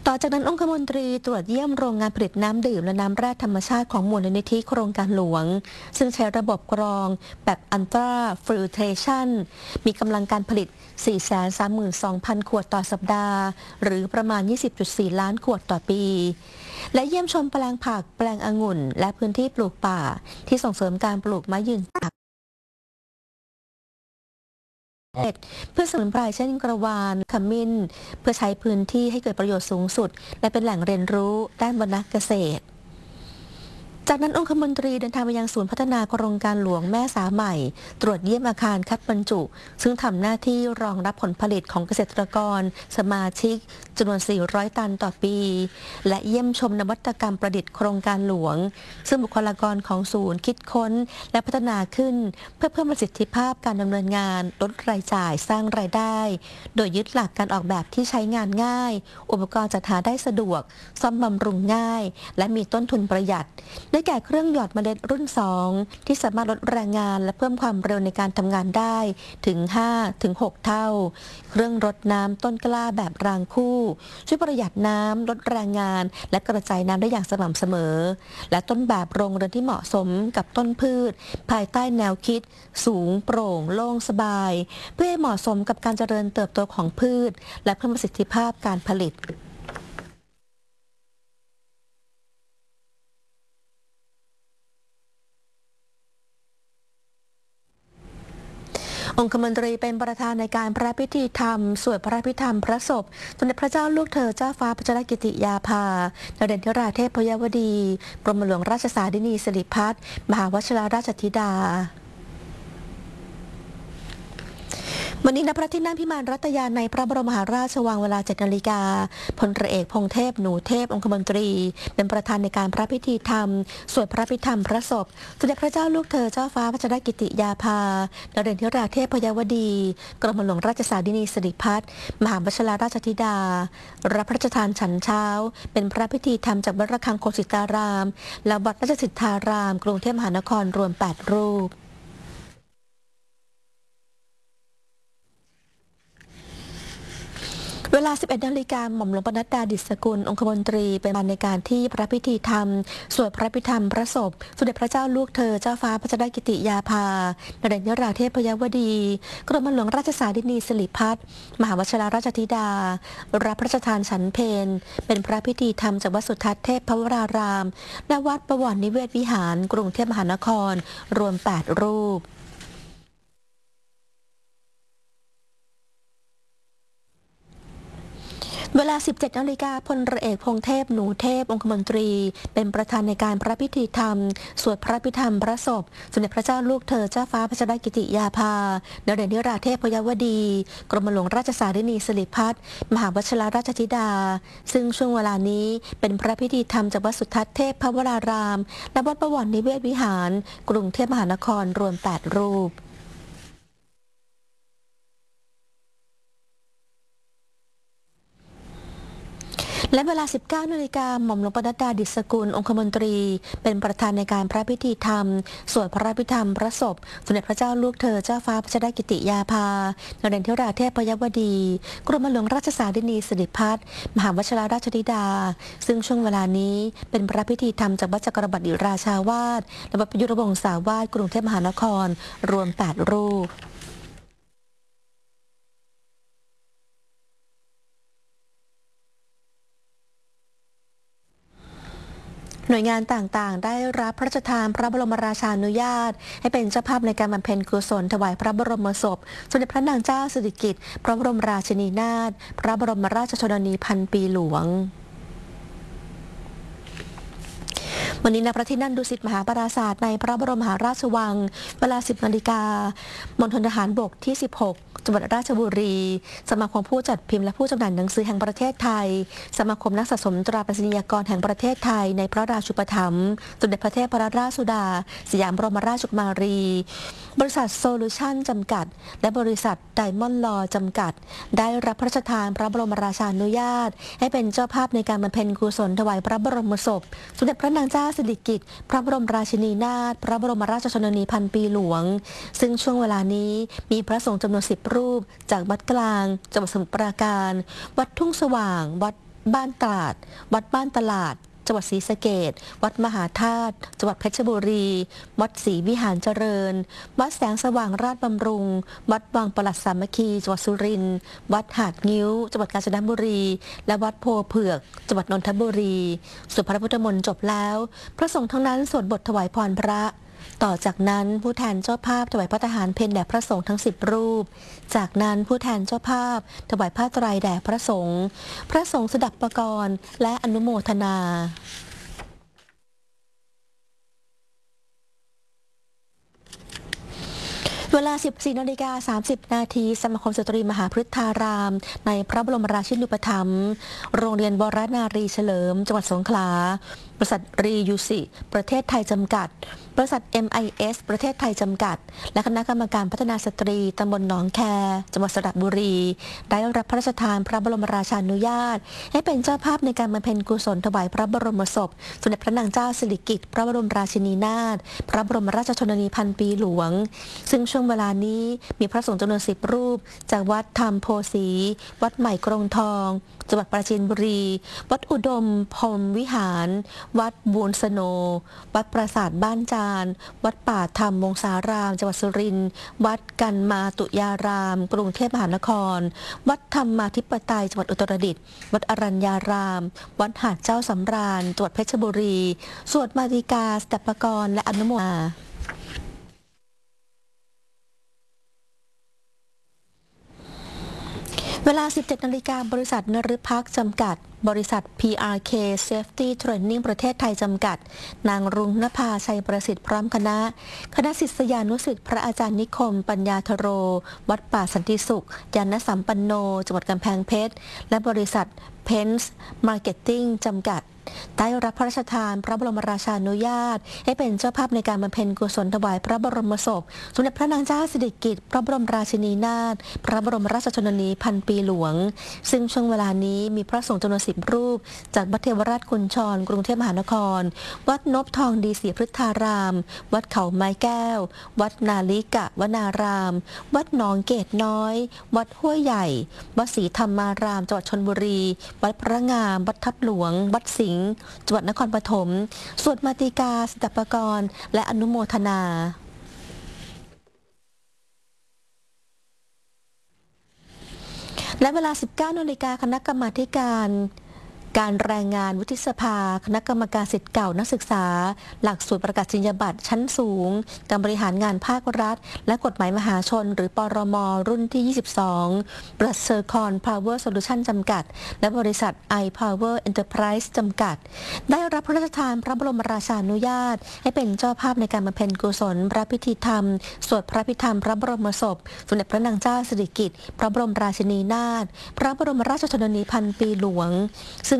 ต่อจากนั้นองคมนตรีตรวจเยี่ยมโรงงานผลิตน้ำดื่มและน้ำแร่ธรรมชาติของมูลนิธิโครงการหลวงซึ่งใช้ระบบกรองแบบอัลตราฟิลเทรชันมีกำลังการผลิต 432,000 ขวดต่อสัปดาห์หรือประมาณ 20.4 ล้านขวดต่อปีและเยี่ยมชมแปลงผักแปลงองุ่นและพื้นที่ปลูกป่าที่ส่งเสริมการปลูกไม้ยืนต้นเพื่อสมุนไพรเช่นกระวานขมิ้นเพื่อใช้พื้นที่ให้เกิดประโยชน์สูงสุดและเป็นแหล่งเรียนรู้ด้านวรรณเกษตรจากนั้นองคมนตรีเดินทางไปยังศูนย์พัฒนาโครงการหลวงแม่สาใหม่ตรวจเยี่ยมอาคารคัดบรรจุซึ่งทำหน้าที่รองรับผลผลิตของเกษตรกรสมาชิกจำนวน 400 ตันต่อปีและเยี่ยมชมนวัตกรรมประดิษฐ์โครงการหลวงซึ่งบุคลากรของศูนย์คิดค้นและพัฒนาขึ้นเพื่อเพิ่มประสิทธิภาพการดำเนินงานลดรายจ่ายสร้างรายได้โดยยึดหลักการออกแบบที่ใช้งานง่ายอุปกรณ์จัดหาได้สะดวกซ่อมบำรุงง่ายและมีต้นทุนประหยัดได้แก่เครื่องหยอดเมล็ดรุ่น 2 ที่สามารถลดแรงงานและเพิ่มความเร็วในการทำงานได้ถึง 5-6 เท่าเครื่องรดน้ำต้นกล้าแบบรางคู่ช่วยประหยัดน้ำลดแรงงานและกระจายน้ำได้อย่างสม่ำเสมอและต้นแบบโรงเรือนที่เหมาะสมกับต้นพืชภายใต้แนวคิดสูงโปร่งโล่งสบายเพื่อให้เหมาะสมกับการเจริญเติบโตของพืชและเพิ่มประสิทธิภาพการผลิตองคมนตรีเป็นประธานในการพระพิธีธรรมสวดพระพิธรรมพระศพสมเด็จพระเจ้าลูกเธอเจ้าฟ้าพัชรกิติยาภานเรนทราเทพยวดีกรมหลวงราชสารินีสิริพัฒน์มหาวชิรราชธิดาวันนี้ณพระที่นั่งพิมานรัตยาในพระบรมมหาราชวังเวลา 7 นาฬิกาพลเรือเอกพงเทพหนูเทพองคมนตรีเป็นประธานในการพระพิธีธรรมสวดพระพิธรรมพระศพสมเด็จพระเจ้าลูกเธอเจ้าฟ้าพัชรกิติยาภานเรนทราเทพยวดีกรมหลวงราชสารินีสิริพัฒน์มหาวชิรราชธิดารับพระราชทานฉันเช้าเป็นพระพิธีธรรมจากวัดระฆังโคสิตารามและวัดราชสิทธารามกรุงเทพมหานครรวม 8 รูปเวลา 11 นาฬิกาหม่อมหลวงปนัดดา ดิษฐกุลองคมนตรีเป็นประธานในการที่พระพิธีธรรมสวดพระพิธรรมพระศพสมเด็จพระเจ้าลูกเธอเจ้าฟ้าพัชรกิติยาภานเรนทราเทพยวดีกรมหลวงราชสารินีสิริพัฒน์มหาวชิรราชธิดารับพระราชทานฉันเพลเป็นพระพิธีธรรมจากวัดสุทัศน์เทพพวรารามและวัดบวรนิเวศวิหารกรุงเทพมหานครรวม 8 รูปเวลา 17 นาฬิกาพลเรือเอกพงเทพหนูเทพองคมนตรีเป็นประธานในการพระพิธีธรรมสวดพระพิธรรมพระศพสมเด็จพระเจ้าลูกเธอเจ้าฟ้าพัชรกิติยาภานเรนทราเทพยวดีกรมหลวงราชสารินีสิริพัฒน์มหาวชิรราชธิดาซึ่งช่วงเวลานี้เป็นพระพิธีธรรมจากวัดสุทัศน์เทพพวรารามและวัดบวรนิเวศวิหารกรุงเทพมหานครรวม 8 รูปและเวลา 19 นาฬิกาหม่อมหลวงปนัดดา ดิษฐกุลองคมนตรีเป็นประธานในการพระพิธีธรรมสวดพระพิธรรมพระศพสมเด็จพระเจ้าลูกเธอเจ้าฟ้าพัชรกิติยาภานเรนทราเทพยวดีกรมหลวงราชสารินีสิริพัฒน์มหาวชิรราชธิดาซึ่งช่วงเวลานี้เป็นพระพิธีธรรมจากวัดจักรบดิราชาวาสและวัดประยุรวงศาวาสกรุงเทพมหานครรวม 8 รูปหน่วยงานต่างๆได้รับพระราชทานพระบรมราชานุญาตให้เป็นเจ้าภาพในการบำเพ็ญกุศลถวายพระบรมศพสมเด็จพระนางเจ้าสิริกิติ์พระบรมราชินีนาถพระบรมราชชนนีพันปีหลวงวันนี้ณพระที่นั่งดุสิตมหาปราสาทในพระบรมมหาราชวังเวลา 10 นาฬิกามณฑลทหารบกที่ 16 จังหวัดราชบุรีสมาคมผู้จัดพิมพ์และผู้จำหน่ายหนังสือแห่งประเทศไทยสมาคมนักสะสมตราไปรษณียากรแห่งประเทศไทยในพระราชูปถัมภ์สมเด็จพระเทพรัตนราชสุดาสยามบรมราชกุมารีบริษัทโซลูชันจำกัดและบริษัทไดมอนด์ลอจำกัดได้รับพระราชทานพระบรมราชานุญาตให้เป็นเจ้าภาพในการบำเพ็ญกุศลถวายพระบรมศพสมเด็จพระนางเจ้าสิริกิติ์พระบรมราชินีนาถพระบรมราชชนนีพันปีหลวงซึ่งช่วงเวลานี้มีพระสงฆ์จำนวน 10 รูปจากวัดกลางจังหวัดสมุทรปราการวัดทุ่งสว่างวัดบ้านตราดวัดบ้านตลาดจังหวัดศรีสะเกษวัดมหาธาตุจังหวัดเพชรบุรีวัดศรีวิหารเจริญวัดแสงสว่างราชบำรุงวัดวังปลัดสามัคคีจังหวัดสุรินทร์วัดหาดงิ้วจังหวัดกาญจนบุรีและวัดโพเผือกจังหวัดนนทบุรีสวดพระพุทธมนต์จบแล้วพระสงฆ์ทั้งนั้นสวดบทถวายพรพระต่อจากนั้นผู้แทนเจ้าภาพถวายพระทหารเพลแด่พระสงฆ์ทั้ง10รูปจากนั้นผู้แทนเจ้าภาพถวายผ้าไตรแด่พระสงฆ์สดับประกรณ์และอนุโมทนาเวลา 14:30 นาทีสมาคมสตรีมหาพฤทธารามในพระบรมราชินูปถัมภ์โรงเรียนวรนารีเฉลิมจังหวัดสงขลาบริษัทรียูสิประเทศไทยจำกัดบริษัท MIS ประเทศไทยจำกัดและคณะกรรมการพัฒนาสตรีตำบลหนองแคจังหวัดสระบุรีได้รับพระราชทานพระบรมราชานุญาตให้เป็นเจ้าภาพในการบำเพ็ญกุศลถวายพระบรมศพสมเด็จพระนางเจ้าสิริกิติ์พระบรมราชินีนาถพระบรมราชชนนีพันปีหลวงซึ่งช่วงเวลานี้มีพระสงฆ์จำนวน10รูปจากวัดธรรมโพสีวัดใหม่กรงทองจังหวัดปราจีนบุรีวัดอุดมพรหมวิหารวัดบูนสโนวัดปราสาทบ้านจานวัดป่าธรรมวงศารามจังหวัดสุรินทร์วัดกันมาตุยารามกรุงเทพมหานครวัดธรรมาธิปไตยจังหวัดอุตรดิตถ์วัดอรัญญารามวัดหาดเจ้าสำราญจังหวัดเพชรบุรีสวดมาติกาสดับประกรณ์และอนุโมทนาเวลา 17 นาฬิกาบริษัทนฤพักษ์จำกัดบริษัท PRK Safety Training ประเทศไทยจำกัดนางรุ่งนภาชัยประสิทธิ์พร้อมคณะศิษยานุศิษย์พระอาจารย์นิคมปัญญาธโรวัดป่าสันติสุขยานสัมปันโนจังหวัดกำแพงเพชรและบริษัท Pence Marketing จำกัดได้รับพระราชทานพระบรมราชานุญาตให้เป็นเจ้าภาพในการบำเพ็ญกุศลถวายพระบรมศพสมเด็จพระนางเจ้าสิริกิติ์พระบรมราชินีนาถพระบรมราชชนนีพันปีหลวงซึ่งช่วงเวลานี้มีพระสงฆ์จำนวน10รูปจากวัดเทวราชกุญชรกรุงเทพมหานครวัดนพทองดีศรีพฤทธารามวัดเขาไม้แก้ววัดนาลิกะวนารามวัดหนองเกตน้อยวัดห้วยใหญ่วัดศรีธรรมารามจังหวัดชลบุรีวัดพระงามวัดทับหลวงวัดสิงห์จังหวัดนครปฐมสวดมาติกาสดับประกรณ์และอนุโมทนาและเวลา 19 นาฬิกาคณะกรรมาธิการแรงงานวุฒิสภาคณะกรรมการศิษย์เก่านักศึกษาหลักสูตรประกาศนียบัตรชั้นสูงการบริหารงานภาครัฐและกฎหมายมหาชนหรือปรม.รุ่นที่ 22 บริษัทเซอร์คอนพาวเวอร์โซลูชันจำกัดและบริษัท iPower Enterprise จำกัดได้รับพระราชทานพระบรมราชานุญาตให้เป็นเจ้าภาพในการบำเพ็ญกุศลพระพิธีธรรมสวดพระพิธรรมพระบรมศพสมเด็จพระนางเจ้าสิริกิติ์พระบรมราชินีนาถพระบรมราชชนนีพันปีหลวงซึ่ง